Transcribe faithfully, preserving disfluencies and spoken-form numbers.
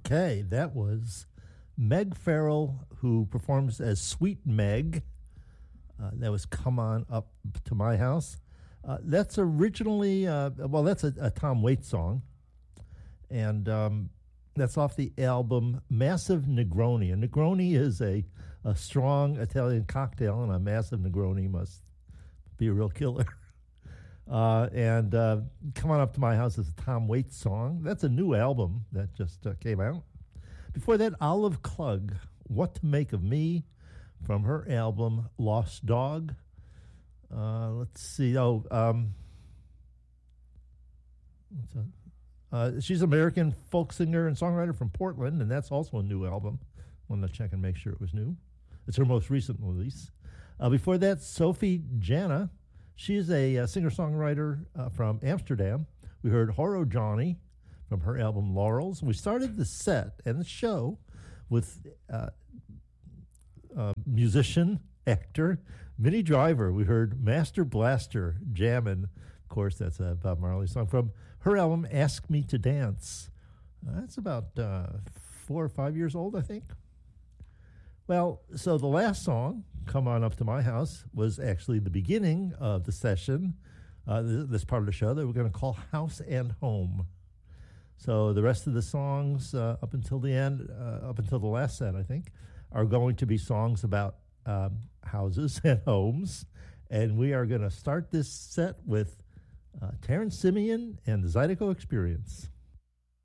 Okay, that was Meg Farrell, who performs as Sweet Meg. Uh, that was Come On Up to My House. Uh, that's originally, uh, well, that's a, a Tom Waits song. And um, that's off the album Massive Negroni. And Negroni is a, a strong Italian cocktail, and a massive Negroni must be a real killer. Uh, and uh, Come On Up to My House is a Tom Waits song. That's a new album that just uh, came out. Before that, Olive Klug, What to Make of Me, from her album Lost Dog. Uh, let's see. Oh, um, what's that? Uh, she's an American folk singer and songwriter from Portland, and that's also a new album. Wanted to check and make sure it was new. It's her most recent release. Uh, before that, Sophie Jana. She is a, a singer-songwriter uh, from Amsterdam. We heard Horo Johnny from her album Laurels. We started the set and the show with uh, uh, musician, actor, Minnie Driver. We heard Master Blaster Jammin'. Of course, that's a Bob Marley song from her album Ask Me to Dance. Uh, that's about uh, four or five years old, I think. Well, so the last song, Come On Up to My House, was actually the beginning of the session, uh, this, this part of the show that we're going to call House and Home. So the rest of the songs uh, up until the end, uh, up until the last set, I think, are going to be songs about um, houses and homes. And we are going to start this set with uh, Terrence Simeon and the Zydeco Experience.